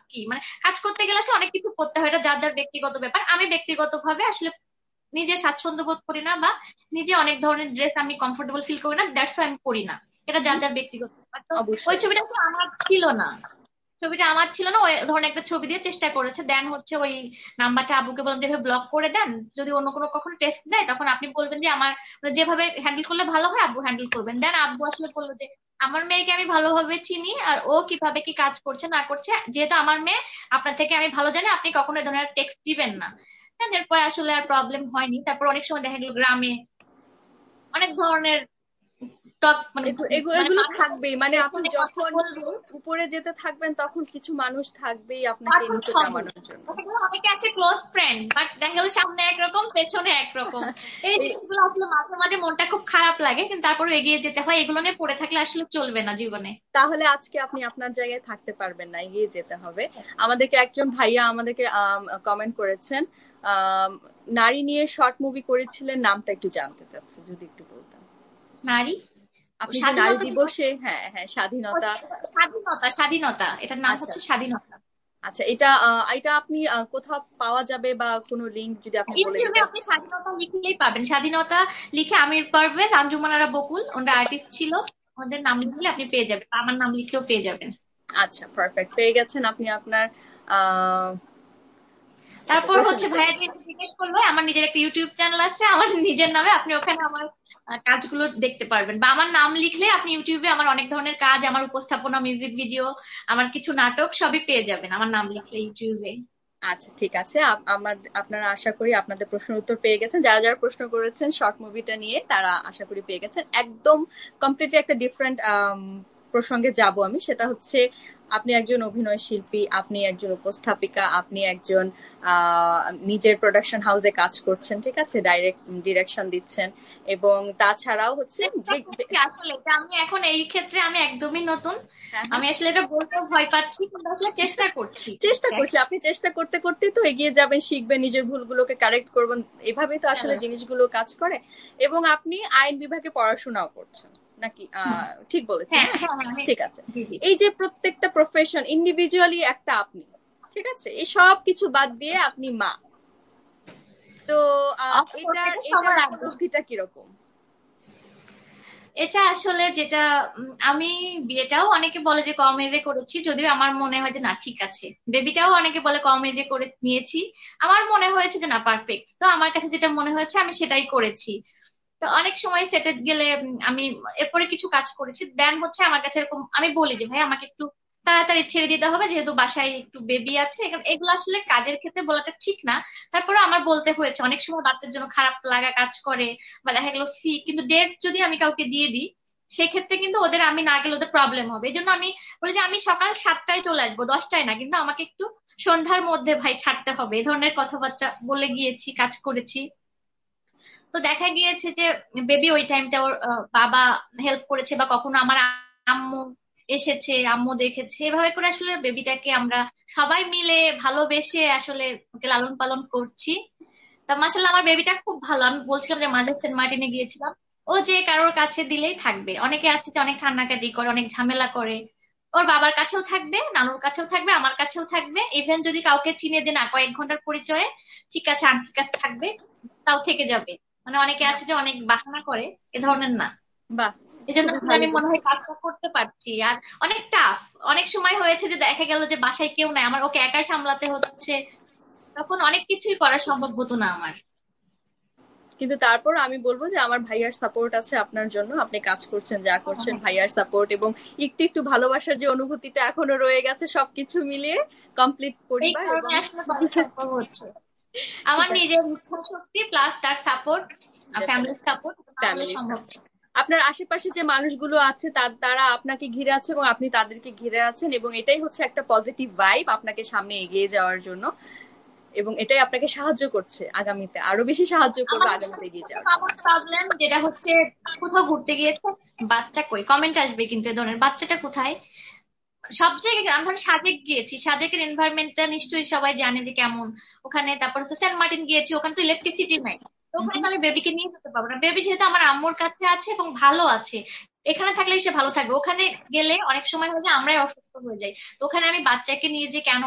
কি, মানে কাজ করতে গেলে আসলে অনেক কিছু করতে হয়, এটা যার যার ব্যক্তিগত ব্যাপার। আমি ব্যক্তিগতভাবে আসলে নিজে স্বাচ্ছন্দ্য বোধ করি না, বা নিজে অনেক ধরনের ড্রেস আমি কমফোর্টেবল ফিল করি না, দ্যাটস আমি করি না। এটা যার হুম, যার ব্যক্তিগত ব্যাপার। তো ওই অবশ্যই। ছবিটা তো আমার ছিল না, ছবিটা আমার ছিল না। ওই ধরনের একটা ছবি দিয়ে চেষ্টা করেছে, দেন হচ্ছে ওই নাম্বারটা আব্বুকে বললাম যেভাবে ব্লক করে দেন, যদি অন্য কোনো কখনো টেস্ট দেয় তখন আপনি বলবেন যে আমার, মানে যেভাবে হ্যান্ডেল করলে ভালো হয় আব্বু হ্যান্ডেল করবেন। দেন আব্বু আসলে বললো যে আমার মেয়েকে আমি ভালোভাবে চিনি, আর ও কিভাবে কি কাজ করছে না করছে, যেহেতু আমার মেয়ে আপনার থেকে আমি ভালো জানি, আপনি কখনো এই ধরনের টেক্সট দিবেন না। দেন এরপরে আসলে আর প্রবলেম হয়নি। তারপর অনেক সময় দেখা গেলো গ্রামে অনেক ধরনের টক, মানে মানে এগুলো মানুষ থাকবেই, মানে আপনি ফোনে কথা যখন বলবে। উপরে যেতে থাকবেন তখন কিছু মানুষ থাকবেই আপনাকে পাঠক নিচে হবে, নামানোর জন্য। দেখা গেলো অনেকে আছে ক্লোজ ফ্রেন্ড, বাট দেখা গেলো সামনে একরকম পেছনে একরকম। এই এই জিনিসগুলো আসলে মাঝে মাঝে মনটা খুব খারাপ লাগে, কিন্তু তারপরে এগিয়ে যেতে হয়, এগুলো নিয়ে পড়ে থাকলে আসলে চলবে না জীবনে। তাহলে আজকে আপনি আপনার জায়গায় থাকতে পারবেন না, এগিয়ে যেতে হবে। আমাদেরকে একজন ভাইয়া আমাদেরকে কমেন্ট করেছেন, আম, নারী নিয়ে শর্ট মুভি করেছিলেন, নামটা একটু জানতে চাচ্ছে, যদি একটু বলতেন। নারী আপনি যে নারী স্বাধীনতা দিবস, দিবসে, হ্যাঁ হ্যাঁ, স্বাধীনতা। স্বাধীনতা, স্বাধীনতা, এটার নাম আচ্ছা হচ্ছে আচ্ছা। স্বাধীনতা। আচ্ছা, এটা আপনি কোথাও পাওয়া যাবে, বা কোনো লিংক যদি আপনি বলে ইউটিউবে দিতেন। আপনি স্বাধীনতা লিখলেই পাবেন, স্বাধীনতা লিখে আমির পারভেজ, আঞ্জুমান আরা বকুল, ওনারা আর্টিস্ট ছিল, ওদের নাম লিখলে আপনি পেয়ে যাবেন, আমার নাম লিখলেও পেয়ে যাবেন। আচ্ছা, পারফেক্ট, পেয়ে গেছেন আপনি আপনার আহ তারপর হচ্ছে প্রশ্নটা। ভাইয়া যেহেতু জিজ্ঞেস করলো, আমার নিজের একটা ইউটিউব চ্যানেল আছে আমার নিজের নামে, আপনি ওখানে আমার কাজগুলো দেখতে পারবেন, বা আমার নাম লিখলে আপনি ইউটিউবে আমার অনেক ধরনের কাজ, আমার উপস্থাপনা, মিউজিক ভিডিও, আমার কিছু নাটক সবই পেয়ে যাবেন আমার নাম লিখলে ইউটিউবে। আচ্ছা, ঠিক আছে। আমার আপনারা আশা করি আপনাদের প্রশ্নের উত্তর পেয়ে গেছেন। যারা যারা প্রশ্ন করেছেন শর্ট মুভিটা নিয়ে, তারা আশা করি পেয়ে গেছেন। একদম কমপ্লিটলি একটা ডিফারেন্ট প্রসঙ্গে যাব আমি, সেটা হচ্ছে আপনি একজন অভিনয় শিল্পী, আপনি একজন উপস্থাপিকা, আপনি একজন আহ, নিজের প্রোডাকশন হাউসে কাজ করছেন, ঠিক আছে, ডিরেকশন দিচ্ছেন, এবং তাছাড়াও হচ্ছে চেষ্টা করছি আসলে, যে আমি এখন এই ক্ষেত্রে আমি একদমই নতুন, হ্যাঁ হ্যাঁ, আমি আসলে এটা বলতেও ভয় পাচ্ছি, কিন্তু আসলে চেষ্টা করছি। চেষ্টা করছি। আপনি চেষ্টা করতে করতে তো এগিয়ে যাবেন, শিখবেন, নিজের ভুলগুলোকে কারেক্ট করবেন, এভাবেই তো আসলে হ্যাঁ জিনিসগুলো কাজ করে। এবং আপনি আইন বিভাগে পড়াশোনাও করছেন নাকি? ঠিক বলেছি হ্যাঁ না? হ্যাঁ হ্যাঁ, ঠিক আছে। জি জি। এই যে প্রত্যেকটা প্রফেশন ইন্ডিভিজুয়ালি একটা আপনি, ঠিক আছে, এই সব কিছু বাদ দিয়ে আপনি মা। তো অফকোর্স এটার এটা এটার সবার আগে। উপলব্ধিটা কিরকম? এটা আসলে যেটা, আমি বিয়েটাও অনেকে বলে যে কম এজে করেছি, যদিও আমার মনে হয় যে না ঠিক আছে। বেবিটাও অনেকে বলে কম এজে করে নিয়েছি, আমার মনে হয়েছে যে না পারফেক্ট, তো আমার কাছে যেটা মনে হয়েছে আমি সেটাই করেছি। তো অনেক সময় সেটে গেলে আমি এরপরে কিছু কাজ করেছি, দেন হচ্ছে আমার কাছে এরকম আমি বলি যে ভাই আমাকে একটু তাড়াতাড়ি ছেড়ে দিতে হবে, যেহেতু বাসায় একটু বেবি আছে। এগুলো আসলে কাজের ক্ষেত্রে বলাটা ঠিক না, তারপরে আমার বলতে হয়েছে। অনেক সময় বাচ্চার জন্য খারাপ লাগা কাজ করে, বা দেখা গেলো কিন্তু ডেট যদি আমি কাউকে দিয়ে দিই, সেক্ষেত্রে কিন্তু ওদের, আমি না গেলে ওদের প্রবলেম হবে। এই জন্য আমি বলি যে আমি সকাল 7টায় চলে আসবো, 10টায় না, কিন্তু আমাকে একটু সন্ধ্যার মধ্যে ভাই ছাড়তে হবে, এই ধরনের কথাবার্তা বলে গিয়েছি, কাজ করেছি। তো দেখা গিয়েছে যে বেবি ওই টাইমটা ওর বাবা হেল্প করেছে, বা কখনো আমার আম্মু এসেছে, আম্মু দেখেছে, এভাবে করে আসলে বেবিটাকে আমরা সবাই মিলে ভালোবেসে আসলে ওকে লালন পালন করছি। তা মাসাল্লাহ আমার বেবিটা খুব ভালো। আমি বলছিলাম যে মাঝে সেন্ট মার্টিনে গিয়েছিলাম, ও যে কারোর কাছে দিলেই থাকবে। অনেকে আছে যে অনেক কান্নাকাটি করে, অনেক ঝামেলা করে, ওর বাবার কাছেও থাকবে, নানুর কাছেও থাকবে, আমার কাছেও থাকবে, ইভেন যদি কাউকে চিনে যে না কয়েক ঘন্টার পরিচয়ে, ঠিক আছে আন্টির কাছে থাকবে, তাও থেকে যাবে। মানে অনেকে বাহ, আছে যে অনেক বাহানা করে, এ ধরনের না। বাহ, এই জন্য খুবই আসলে ভালো। আমি মনে হয় কাজটা করতে পারছি। আর অনেক টাফ, অনেক সময় হয়েছে যে দেখা গেল যে বাসায় কেউ নাই, আমার ওকে একাই সামলাতে হচ্ছে, তখন অনেক কিছুই করা সম্ভব হতো না আমার। কিন্তু তারপর আমি বলবো যে আমার ভাইয়ার সাপোর্ট আছে আপনার জন্য, আপনি কাজ করছেন যা করছেন, ভাইয়ার সাপোর্ট এবং একটু একটু ভালোবাসার যে অনুভূতিটা এখনো রয়ে গেছে, সবকিছু মিলিয়ে কমপ্লিট এই পরিবার এবং কারণে আসলে করা সম্ভব হচ্ছে, আমার ঠিক আছে, নিজের ইচ্ছা শক্তি প্লাস তার সাপোর্ট, ফ্যামিলির ডেফিনেটলি সাপোর্ট, না হলে ফ্যামিলির সম্ভব সাপোর্ট। ছিল না। আপনার আশেপাশে যে মানুষগুলো আছে তারা আপনাকে ঘিরে আছে এবং আপনি তাদেরকে ঘিরে আছেন, এবং এটাই হচ্ছে একটা পজিটিভ ভাইব আপনাকে সামনে এগিয়ে যাওয়ার জন্য, এবং এটাই আপনাকে সাহায্য করছে আগামীতে, আরো বেশি সাহায্য করবে আমাদের আগামীতে এগিয়ে সবথেকে যাওয়ার জন্য। কমন প্রবলেম যেটা হচ্ছে, কোথাও ঘুরতে গিয়েছে, বাচ্চা কই, কমেন্ট আসবে কিন্তু এ ধরনের, বাচ্চাটা কোথায়। সব জায়গায় আমি ধরুন সাজেক গিয়েছি, সাজেকের এনভায়রনমেন্টটা নিশ্চয়ই সবাই জানে যে কেমন ওখানে। তারপর হচ্ছে সেন্ট মার্টিন গিয়েছি, ওখানে তো ইলেকট্রিসিটি নাই, তো ওখানে তো আমি বেবিকে নিয়ে যেতে পারবো না। বেবি যেহেতু আমার আম্মুর কাছে আছে এবং ভালো আছে, এখানে থাকলেই সে ভালো থাকবে, ওখানে গেলে অনেক সময় হয় যে আমরাই অসুস্থ হয়ে যাই, তো ওখানে আমি বাচ্চাকে নিয়ে যে কেন